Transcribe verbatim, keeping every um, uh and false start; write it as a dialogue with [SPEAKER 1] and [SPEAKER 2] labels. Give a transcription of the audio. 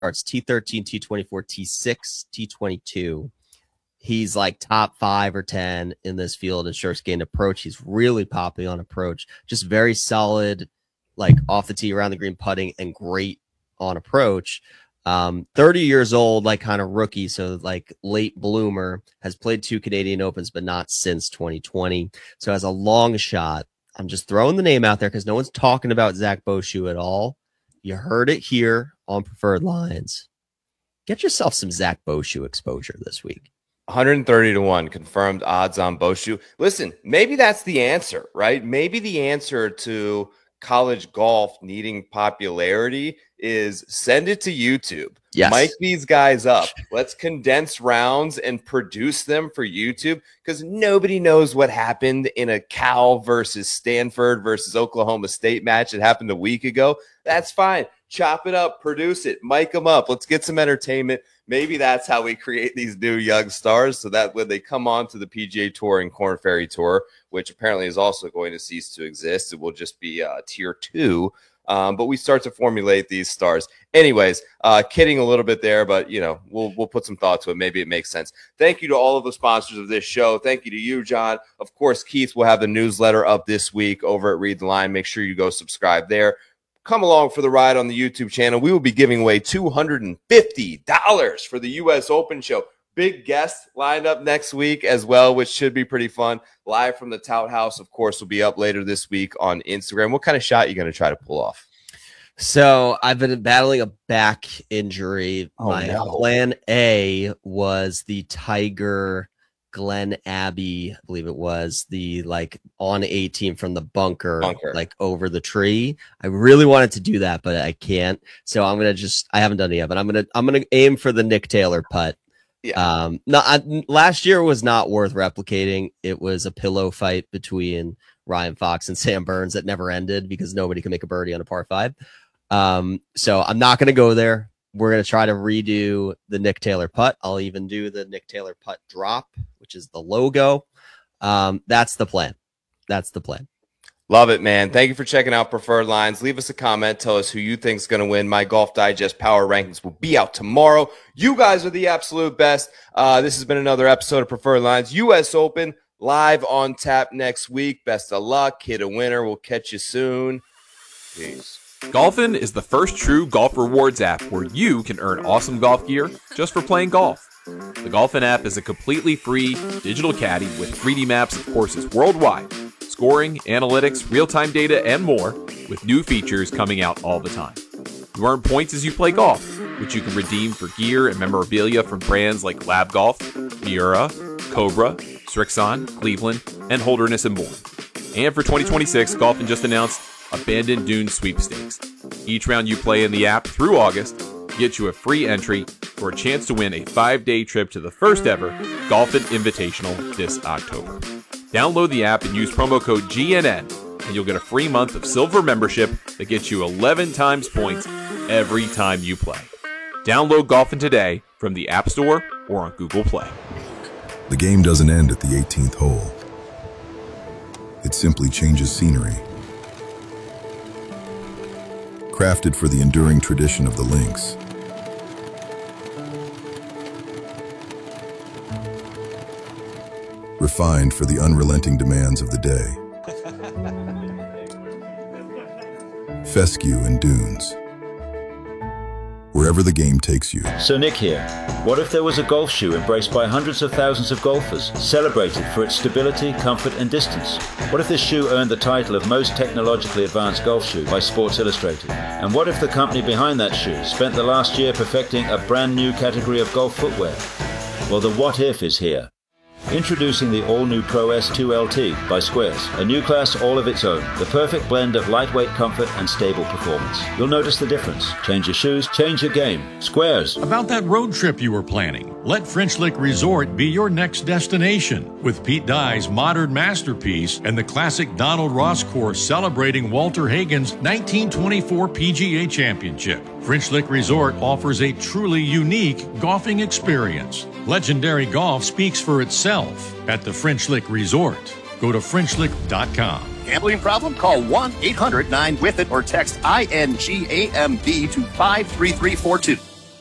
[SPEAKER 1] starts T thirteen, T twenty-four, T six, T twenty-two. He's like top five or ten in this field in short gained approach. He's really popping on approach, just very solid, like off the tee, around the green putting, and great on approach. Um, thirty years old, like kind of rookie, so like late bloomer, has played two Canadian Opens, but not since twenty twenty. So as a long shot, I'm just throwing the name out there because no one's talking about Zach Boshu at all. You heard it here on Preferred Lines. Get yourself some Zach Boshu exposure this week.
[SPEAKER 2] one thirty to one confirmed odds on Boshu. Listen, maybe that's the answer, right? Maybe the answer to college golf needing popularity is send it to YouTube.
[SPEAKER 1] Yes.
[SPEAKER 2] Mic these guys up. Let's condense rounds and produce them for YouTube, because nobody knows what happened in a Cal versus Stanford versus Oklahoma State match that happened a week ago. That's fine. Chop it up, produce it, mic them up. Let's get some entertainment. Maybe that's how we create these new young stars, so that when they come on to the P G A Tour and Korn Ferry Tour, which apparently is also going to cease to exist, it will just be uh, tier two. Um, but we start to formulate these stars. Anyways, uh, kidding a little bit there, but, you know, we'll we'll put some thought to it. Maybe it makes sense. Thank you to all of the sponsors of this show. Thank you to you, John. Of course, Keith will have the newsletter up this week over at Read the Line. Make sure you go subscribe there. Come along for the ride on the YouTube channel. We will be giving away two hundred fifty dollars for the U S Open show. Big guest lined up next week as well, which should be pretty fun. Live from the Tout House, of course, will be up later this week on Instagram. What kind of shot are you going to try to pull off?
[SPEAKER 1] So I've been battling a back injury.
[SPEAKER 2] Oh,
[SPEAKER 1] My
[SPEAKER 2] no.
[SPEAKER 1] plan A was the Tiger Glen Abbey, I believe it was, the like on eighteen from the bunker,
[SPEAKER 2] Bunker.
[SPEAKER 1] like over the tree. I really wanted to do that, but I can't. So I'm gonna just I haven't done it yet, but I'm gonna I'm gonna aim for the Nick Taylor putt.
[SPEAKER 2] Yeah.
[SPEAKER 1] Um, no, I, last year was not worth replicating. It was a pillow fight between Ryan Fox and Sam Burns that never ended because nobody could make a birdie on a par five. Um, so I'm not gonna go there. We're going to try to redo the Nick Taylor putt. I'll even do the Nick Taylor putt drop, which is the logo. Um, that's the plan. That's the plan.
[SPEAKER 2] Love it, man. Thank you for checking out Preferred Lines. Leave us a comment. Tell us who you think is going to win. My Golf Digest Power Rankings will be out tomorrow. You guys are the absolute best. Uh, this has been another episode of Preferred Lines. U S Open live on tap next week. Best of luck. Hit a winner. We'll catch you soon. Peace.
[SPEAKER 3] Golfin is the first true golf rewards app where you can earn awesome golf gear just for playing golf. The Golfin app is a completely free digital caddy with three D maps of courses worldwide, scoring, analytics, real-time data, and more, with new features coming out all the time. You earn points as you play golf, which you can redeem for gear and memorabilia from brands like Lab Golf, Miura, Cobra, Strixon, Cleveland, and Holderness and Bourne. And for twenty twenty-six, Golfin just announced Abandoned Dunes Sweepstakes. Each round you play in the app through August gets you a free entry for a chance to win a five-day trip to the first ever Golfin Invitational this October. Download the app and use promo code G N N, and you'll get a free month of silver membership that gets you eleven times points every time you play. Download Golfin today from the App Store or on Google Play.
[SPEAKER 4] The game doesn't end at the eighteenth hole. It simply changes scenery. Crafted for the enduring tradition of the links. Refined for the unrelenting demands of the day. Fescue and dunes. Wherever the game takes you.
[SPEAKER 5] So Nick here. What if there was a golf shoe embraced by hundreds of thousands of golfers, celebrated for its stability, comfort and distance? What if this shoe earned the title of most technologically advanced golf shoe by Sports Illustrated? And what if the company behind that shoe spent the last year perfecting a brand new category of golf footwear? Well, the what if is here. Introducing the all-new Pro S two L T by Squares, a new class all of its own, the perfect blend of lightweight comfort and stable performance. You'll notice the difference. Change your shoes, change your game. Squares.
[SPEAKER 6] About that road trip you were planning, let French Lick Resort be your next destination. With Pete Dye's modern masterpiece and the classic Donald Ross course celebrating Walter Hagen's nineteen twenty-four P G A Championship, French Lick Resort offers a truly unique golfing experience. Legendary golf speaks for itself at the French Lick Resort. Go to French Lick dot com.
[SPEAKER 7] Gambling problem? Call one eight hundred nine with it or text I N G A M B to five three three four two.